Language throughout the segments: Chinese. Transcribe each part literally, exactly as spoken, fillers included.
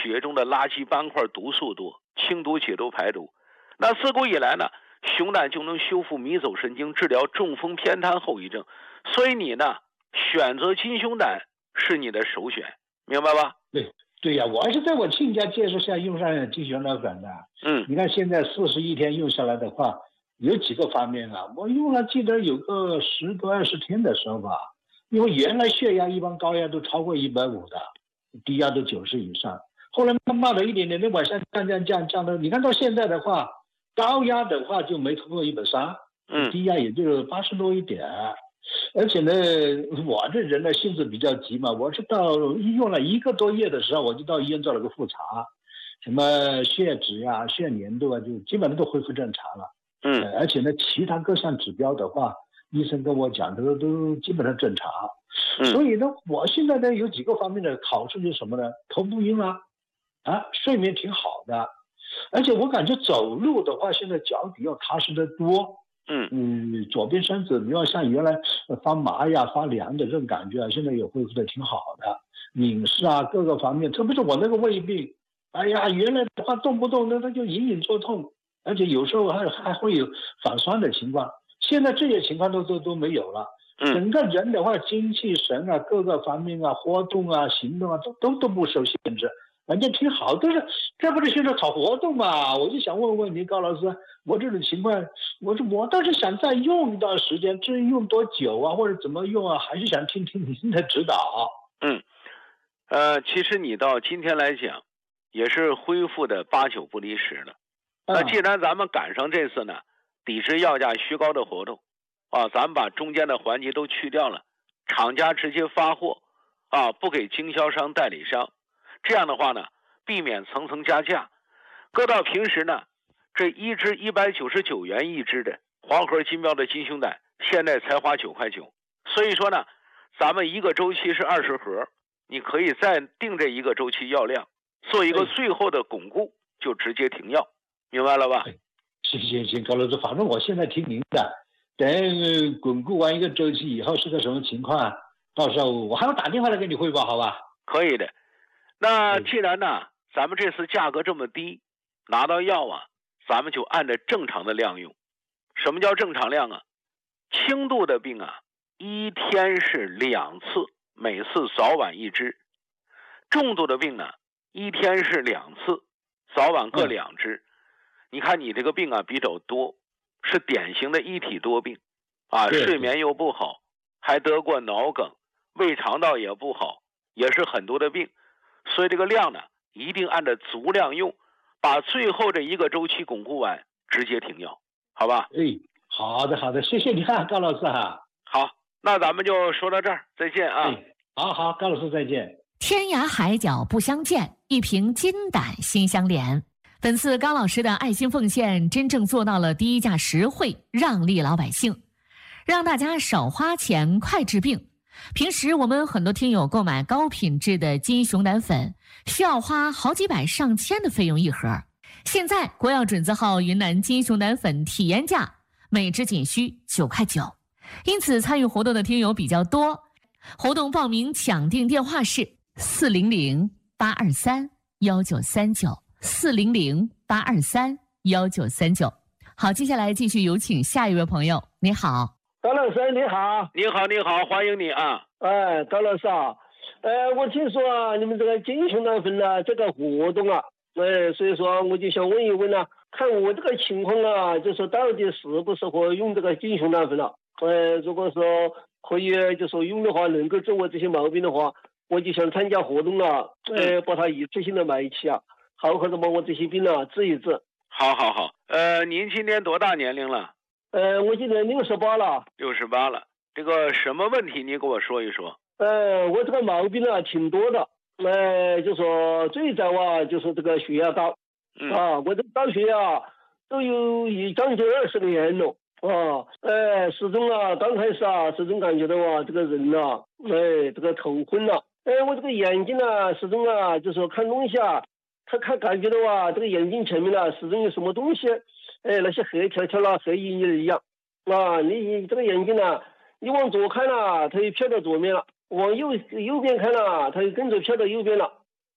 血中的垃圾斑块毒素多，清毒解毒排毒。那自古以来呢，熊胆就能修复迷走神经，治疗中风偏瘫后遗症。所以你呢，选择金熊胆是你的首选，明白吧？ 对对呀、啊，我还是在我亲家介绍下用上金熊胆粉的。 嗯， 你看现在四十一天用下来的话，有几个方面啊？我用了记得有个十多二十天的时候吧，因为原来血压一般高压都超过一百五的，低压都九十以上，后来慢慢的一点点的往下降降降降的，你看到现在的话，高压的话就没突破一百三， 嗯， 低压也就八十多一点。而且呢，我这人的性子比较急嘛，我是到用了一个多月的时候，我就到医院做了个复查，什么血脂啊、血粘度啊，就基本上都恢复正常了。 嗯， 呃、而且呢，其他各项指标的话，医生跟我讲都都基本上正常。 嗯， 所以呢，我现在呢有几个方面的好处就是什么呢？头不晕啊，啊，睡眠挺好的，而且我感觉走路的话，现在脚底要踏实得多。 嗯嗯，左边身子没有像原来发麻呀、发凉的这种感觉啊，现在也恢复的挺好的。饮食啊，各个方面，特别是我那个胃病，哎呀，原来的话动不动那它就隐隐作痛，而且有时候还还会有反酸的情况。现在这些情况都都都没有了。整个人的话，精气神啊，各个方面啊，活动啊，行动啊，都都都不受限制。反正挺好，都是这不是现在炒活动嘛？我就想问问你，高老师，我这种情况，我说我倒是想再用一段时间，至于用多久啊，或者怎么用啊，还是想听听您的指导。 嗯，呃，其实你到今天来讲，也是恢复的八九不离十了。那既然咱们赶上这次呢，抵制药价虚高的活动，啊，咱们把中间的环节都去掉了，厂家直接发货，啊，不给经销商、代理商。这样的话呢，避免层层加价。搁到平时呢，这一支一百九十九元一支的黄河金标的金熊胆，现在才花九块九。所以说呢，咱们一个周期是二十盒，你可以再定这一个周期药量，做一个最后的巩固，就直接停药，明白了吧？ 行行行，高老师，反正我现在听您的，等巩固完一个周期以后是个什么情况，到时候我还要打电话来给你汇报，好吧？ 可以的。那既然呢，咱们这次价格这么低，拿到药啊，咱们就按照正常的量用。什么叫正常量啊？轻度的病啊，一天是两次，每次早晚一支。重度的病呢，一天是两次，早晚各两支。嗯、你看你这个病啊比较多，是典型的一体多病啊，睡眠又不好，还得过脑梗，胃肠道也不好，也是很多的病。所以这个量呢，一定按照足量用，把最后这一个周期巩固完，直接停药，好吧？ 哎，好的好的，谢谢你啊，高老师哈。 好，那咱们就说到这儿，再见啊！ 哎、好好，高老师再见。 天涯海角不相见，一瓶金胆心相连。本次高老师的爱心奉献，真正做到了低价实惠，让利老百姓，让大家少花钱，快治病。平时我们很多听友购买高品质的金熊胆粉，需要花好几百上千的费用一盒。现在国药准字号云南金熊胆粉体验价每支仅需九块九，因此参与活动的听友比较多。活动报名抢订电话是四零零八二三幺九三九四零零八二三幺九三九。好，接下来继续有请下一位朋友。你好。 高老师你好。 你好你好，欢迎你啊。 哎，高老师啊，呃，我听说啊，你们这个金熊胆粉啊，这个活动啊，哎，所以说我就想问一问啊，看我这个情况啊，就是到底适不适合用这个金熊胆粉了、啊？呃，如果说可以，就说用的话，能够治我这些毛病的话，我就想参加活动了，呃，把它一次性的买起啊，好好的把我这些病啊治一治。 好好好，呃，您今年多大年龄了？ 呃，我今年六十八了。 六十八了，这个什么问题？你给我说一说。 呃，我这个毛病啊挺多的，呃，就说最早啊就是这个血压高， 嗯、 啊，我这高血压都有一将近二十年了啊，呃，始终啊刚开始啊始终感觉到啊这个人啊，哎，这个头昏了，哎，我这个眼睛啊始终啊就说看东西啊，他看感觉到啊这个眼睛前面啊始终有什么东西。哎，那些黑条条啦，黑影影一样，啊，你这个眼睛呢，你往左看了，它又飘到左面了；往右右边看了，它又跟着飘到右边了。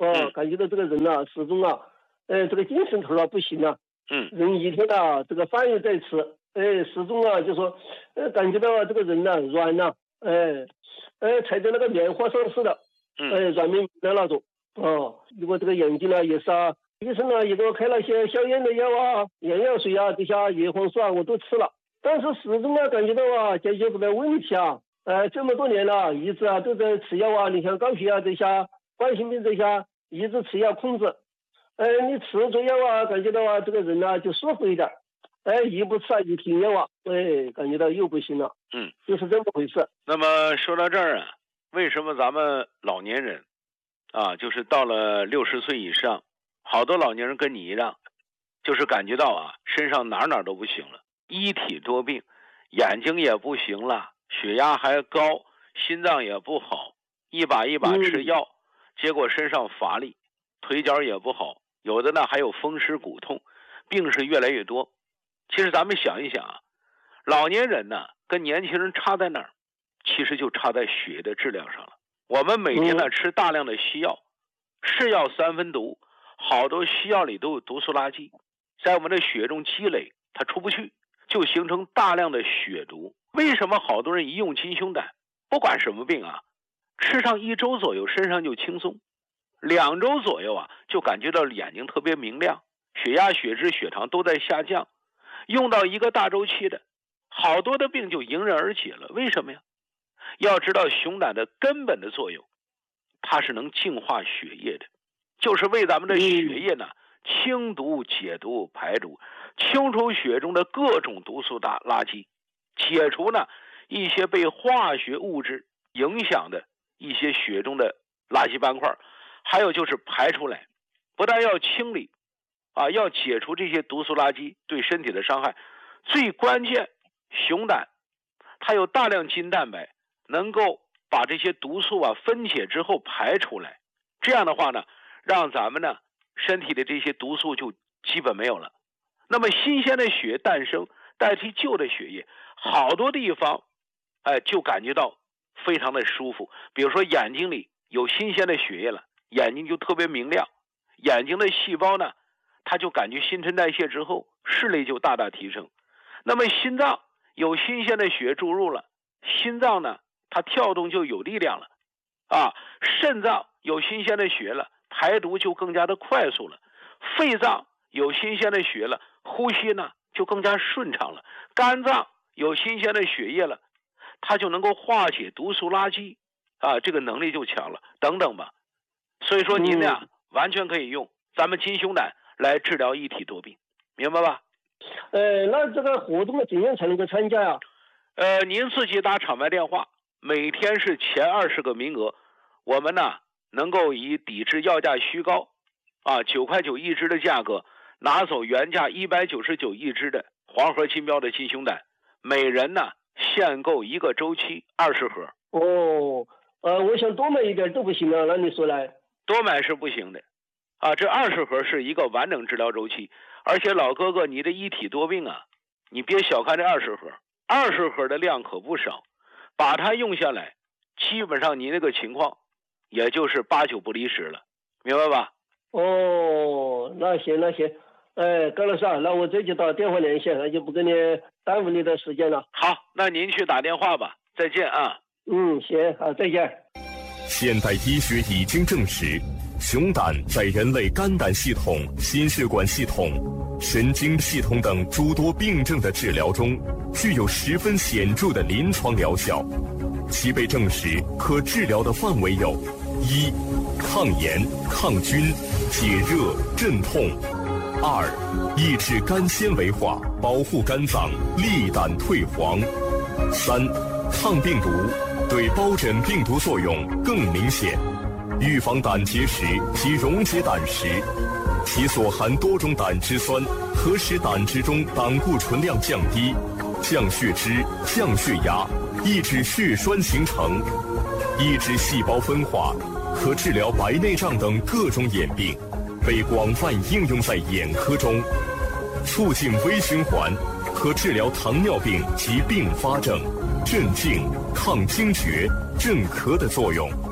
哦， 嗯感觉到这个人啊，始终啊，呃，这个精神头啊不行啊， 嗯人一天啊，这个饭又在吃，哎，始终啊，就说，呃，感觉到啊，这个人呐、软呐、哎，哎，踩在那个棉花上似的，哎， 嗯软绵绵的那种。哦，如果这个眼睛呢也是啊，医生呢也给我开了些消炎的药啊、眼药水啊，这些叶黄素啊我都吃了，但是始终啊感觉到啊解决不了问题啊。呃，这么多年了，一直啊都在吃药啊，你像高血压这些、冠心病这些，一直吃药控制。呃，你吃着药啊，感觉到啊这个人啊就舒服一点。哎，一不吃啊一停药啊，哎，感觉到又不行了。 嗯， 就是这么回事。 那么说到这儿啊，为什么咱们老年人啊，就是到了六十岁以上，好多老年人跟你一样，就是感觉到啊身上哪哪都不行了，一体多病，眼睛也不行了，血压还高，心脏也不好，一把一把吃药，嗯、结果身上乏力，腿脚也不好，有的呢还有风湿骨痛，病是越来越多。其实咱们想一想啊，老年人呢跟年轻人差在哪儿？其实就差在血液的质量上了。我们每天呢吃大量的西药，是药三分毒，好多西药里都有毒素垃圾，在我们的血中积累，它出不去，就形成大量的血毒。为什么好多人一用金胸胆，不管什么病啊，吃上一周左右身上就轻松，两周左右啊就感觉到眼睛特别明亮，血压、血脂、血糖都在下降，用到一个大周期的，好多的病就迎刃而解了。为什么呀？要知道熊胆的根本的作用，它是能净化血液的，就是为咱们的血液呢清毒、解毒、排毒，清除血中的各种毒素大垃圾，解除呢一些被化学物质影响的一些血中的垃圾斑块，还有就是排出来，不但要清理啊，要解除这些毒素垃圾对身体的伤害，最关键，熊胆它有大量筋蛋白，能够把这些毒素啊分解之后排出来，这样的话呢，让咱们呢身体的这些毒素就基本没有了。那么新鲜的血诞生，代替旧的血液，好多地方哎就感觉到非常的舒服。比如说眼睛里有新鲜的血液了，眼睛就特别明亮，眼睛的细胞呢它就感觉新陈代谢之后视力就大大提升。那么心脏有新鲜的血注入了，心脏呢它跳动就有力量了啊，肾脏有新鲜的血了，排毒就更加的快速了，肺脏有新鲜的血了，呼吸呢就更加顺畅了，肝脏有新鲜的血液了，它就能够化解毒素垃圾啊，这个能力就强了，等等吧。所以说您呢、嗯、完全可以用咱们金熊胆来治疗一体多病，明白吧？ 呃，那这个活动怎样才能够参加呀、啊？ 呃，您自己打场外电话，每天是前二十个名额，我们呢能够以抵制药价虚高啊九块九一支的价格，拿走原价一百九十九一支的黄河金标的金熊胆，每人呢限购一个周期二十盒。 哦，呃，我想多买一点都不行啊，那你说来？ 多买是不行的啊，这二十盒是一个完整治疗周期，而且老哥哥你的一体多病啊，你别小看这二十盒，二十盒的量可不少，把它用下来，基本上你那个情况也就是八九不离十了，明白吧？ 哦，那行那行，哎，高老师啊，那我这就打电话联系，那就不跟你耽误你的时间了。 好，那您去打电话吧，再见啊。 嗯，行，好，再见。 现代医学已经证实，熊胆在人类肝胆系统、心血管系统、神经系统等诸多病症的治疗中，具有十分显著的临床疗效。其被证实可治疗的范围有：一、抗炎、抗菌、解热、镇痛；二、抑制肝纤维化，保护肝脏，利胆退黄；三、抗病毒，对疱疹病毒作用更明显，预防胆结石及溶解胆石。其所含多种胆汁酸，可使胆汁中胆固醇量降低，降血脂、降血压，抑制血栓形成，抑制细胞分化，可治疗白内障等各种眼病，被广泛应用在眼科中。促进微循环，可治疗糖尿病及并发症，镇静、抗惊厥、镇咳的作用。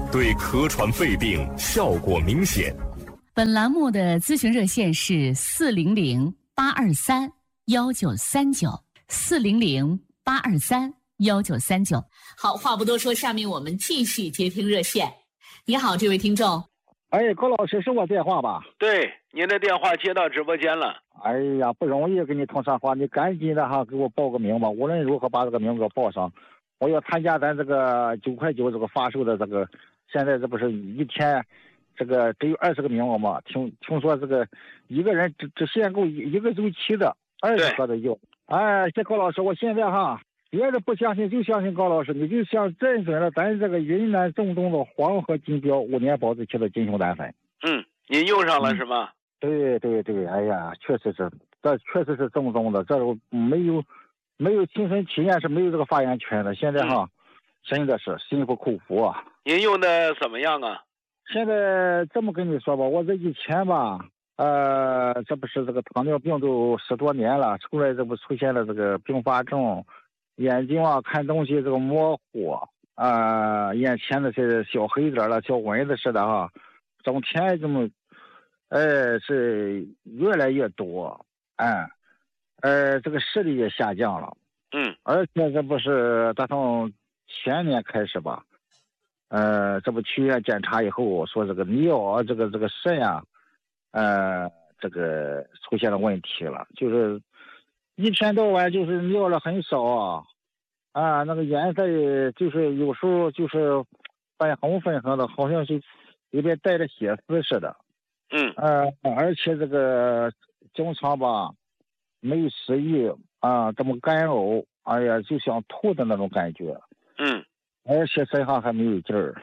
对咳喘肺病效果明显。 本栏目的咨询热线是四零零八二三幺九三九，四零零八二三幺九三九。好，话不多说，下面我们继续接听热线。你好，这位听众。 哎，高老师，是我电话吧？ 对，您的电话接到直播间了。 哎呀，不容易跟你通上话，你赶紧的哈，给我报个名吧。无论如何把这个名给我报上，我要参加咱这个九块九这个发售的这个，现在这不是一天，这个只有二十个名额嘛？听听说这个一个人只只限购一一个周期的二十盒的药。哎，这高老师，我现在哈。别人不相信就相信高老师，你就像认准了咱这个云南正宗的黄河金标五年保质期的金熊胆粉。 嗯，您用上了是吗？ 对对对，哎呀，确实是，这确实是正宗的，这没有没有亲身体验是没有这个发言权的。现在哈，嗯、真的是心服口服啊。 您用的怎么样啊？ 现在这么跟你说吧，我这以前吧，呃，这不是这个糖尿病都十多年了，出来这不出现了这个并发症。眼睛啊，看东西这个模糊，啊、呃，眼前的是小黑点了，小蚊子似的哈，整天这么，呃，是越来越多，哎，呃，这个视力也下降了， 嗯， 而且这不是打从前年开始吧，呃，这不去医院检查以后说这个尿这个这个肾啊，呃，这个出现了问题了，就是。一天到晚就是尿了很少啊，啊，那个颜色就是有时候就是泛红粉红的，好像是里边带着血丝似的。 嗯。 呃，而且这个经常吧没有食欲啊，这么干呕，哎呀，就想吐的那种感觉。 嗯。 而且身上还没有劲儿。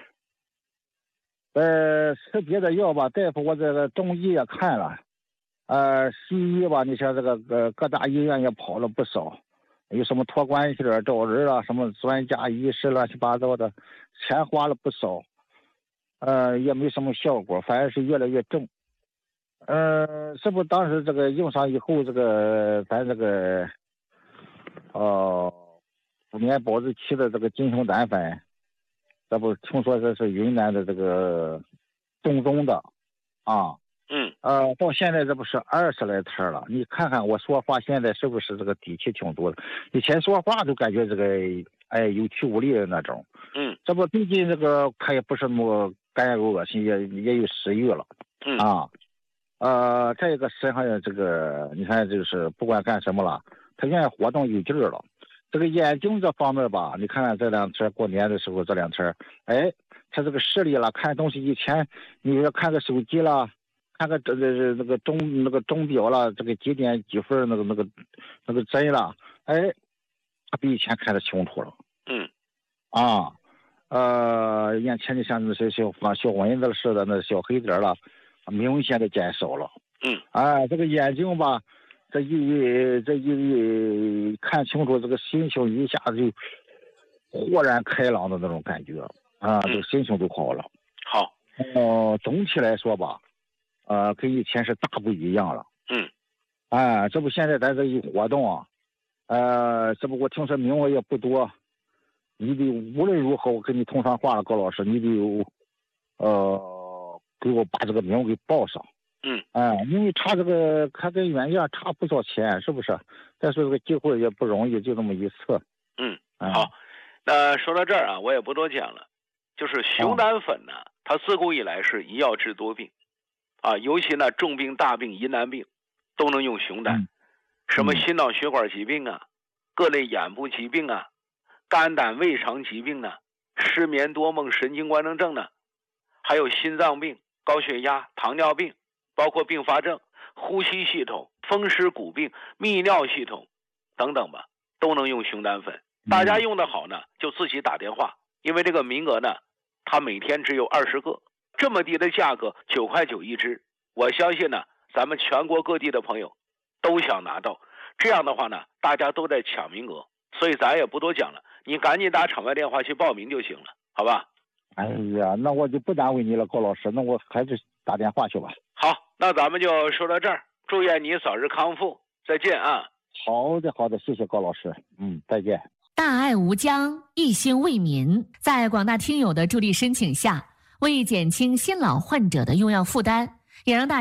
呃，吃别的药吧，大夫我这个中医也看了。呃，西医吧，你像这个呃各大医院也跑了不少，有什么托关系的找人啊，什么专家医师乱七八糟的，钱花了不少，呃，也没什么效果，反而是越来越重。呃，这不当时这个用上以后，这个咱这个呃五年保质期的这个金熊胆粉，这不听说这是云南的这个正宗的啊。 嗯， 呃，到现在这不是二十来摊了，你看看我说话现在是不是这个底气挺多的？以前说话都感觉这个哎有气无力的那种。 嗯， 这不最近这个看也不是那么干呕恶心，也也有食欲了。 嗯啊，呃，再一个身上这个你看就是不管干什么了，他愿意活动有劲儿了。这个眼睛这方面吧，你看看这两天过年的时候这两天，哎，他这个视力了，看东西以前你说看个手机了。看看这这这个钟那个钟表了，这个几点几分那个那个那个针了，哎，他比以前看得清楚了。 嗯， 啊，呃，眼前的像那些小小蚊子似的，那小黑点了，明显的减少了。 嗯， 哎，这个眼睛吧，这一这一看清楚，这个心情一下子就豁然开朗的那种感觉啊，这个心情都好了。 好， 呃，总体来说吧。呃，跟以前是大不一样了。 嗯， 哎，这不现在咱这一活动啊，呃，这不我听说名额也不多，你得无论如何我跟你通上话了，高老师，你得有，呃，给我把这个名额给报上。 嗯， 哎，因为差这个还跟原价差不少钱，是不是？再说这个机会也不容易，就这么一次。 嗯，好，那说到这儿啊，我也不多讲了，就是熊胆粉呢，啊、它自古以来是一药治多病。啊，尤其呢，重病、大病、疑难病，都能用熊胆。 嗯、 什么心脑血管疾病啊，各类眼部疾病啊，肝胆胃肠疾病呢，失眠多梦、神经官能症呢，还有心脏病、高血压、糖尿病，包括并发症、呼吸系统、风湿骨病、泌尿系统等等吧，都能用熊胆粉。大家用的好呢，就自己打电话，因为这个名额呢，它每天只有二十个。这么低的价格，九块九一支，我相信呢，咱们全国各地的朋友都想拿到。这样的话呢，大家都在抢名额，所以咱也不多讲了，你赶紧打场外电话去报名就行了，好吧？ 哎呀，那我就不耽误你了，高老师，那我还是打电话去吧。 好，那咱们就说到这儿，祝愿你早日康复，再见啊！ 好的，好的，谢谢高老师，嗯，再见。 大爱无疆，一心为民，在广大听友的助力申请下。 为减轻新老患者的用药负担，也让大